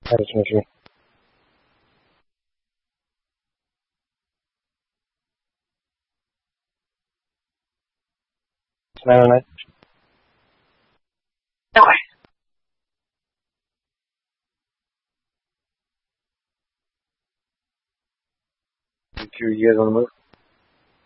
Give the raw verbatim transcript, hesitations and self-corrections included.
ماشي ماشي. اسمعنا انا. Two years on the move.